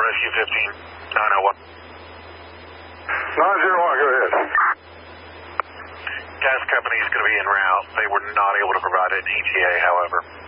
Rescue 15, 901. 901, go ahead. Gas company is going to be en route. They were not able to provide an ETA, however.